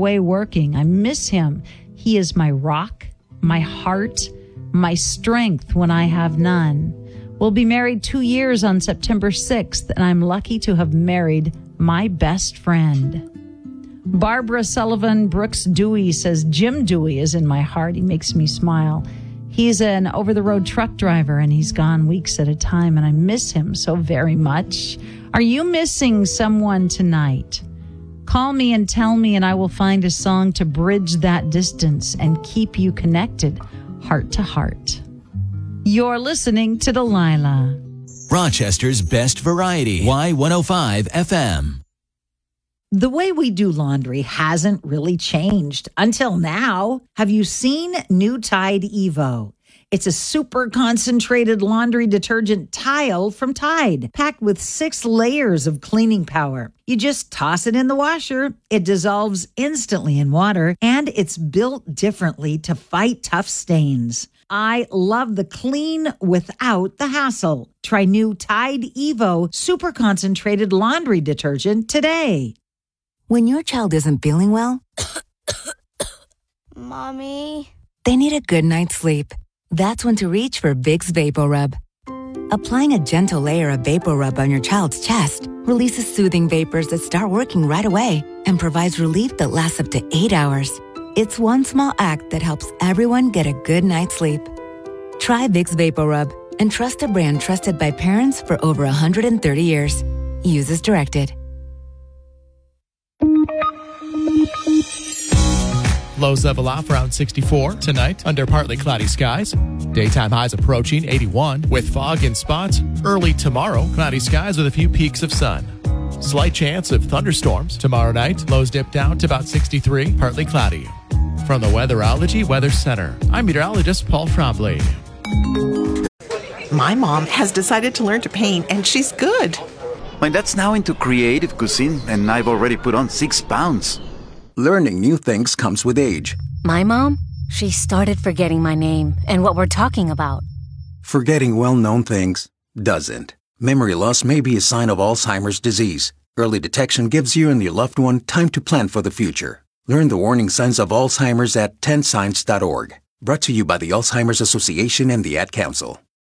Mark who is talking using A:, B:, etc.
A: away working. I miss him. He is my rock, my heart, my strength when I have none. We'll be married 2 years on September 6th, and I'm lucky to have married my best friend. Barbara Sullivan Brooks Dewey says, Jim Dewey is in my heart. He makes me smile. He's an over-the-road truck driver, and he's gone weeks at a time, and I miss him so very much. Are you missing someone tonight? Call me and tell me, and I will find a song to bridge that distance and keep you connected, heart to heart. You're listening to Delilah.
B: Rochester's best variety, Y105 FM.
C: The way we do laundry hasn't really changed until now. Have you seen new Tide Evo? It's a super concentrated laundry detergent tile from Tide, packed with 6 layers of cleaning power. You just toss it in the washer. It dissolves instantly in water, and it's built differently to fight tough stains. I love the clean without the hassle. Try new Tide Evo super concentrated laundry detergent today.
D: When your child isn't feeling well,
E: Mommy,
D: they need a good night's sleep. That's when to reach for Vicks VapoRub. Applying a gentle layer of VapoRub on your child's chest releases soothing vapors that start working right away and provides relief that lasts up to 8 hours. It's one small act that helps everyone get a good night's sleep. Try Vicks VapoRub and trust a brand trusted by parents for over 130 years. Use as directed.
F: Lows level off around 64 tonight under partly cloudy skies. Daytime highs approaching 81 with fog in spots. Early tomorrow, cloudy skies with a few peaks of sun. Slight chance of thunderstorms tomorrow night. Lows dip down to about 63, partly cloudy. From the Weatherology Weather Center, I'm meteorologist Paul Trombley.
G: My mom has decided to learn to paint, and she's good.
H: My dad's now into creative cuisine, and I've already put on 6 pounds.
I: Learning new things comes with age.
E: my mom, she started forgetting my name and what we're talking about.
I: Forgetting well-known things doesn't. Memory loss may be a sign of Alzheimer's disease. Early detection gives you and your loved one time to plan for the future. Learn the warning signs of Alzheimer's at 10signs.org. Brought to you by the Alzheimer's Association and the Ad Council.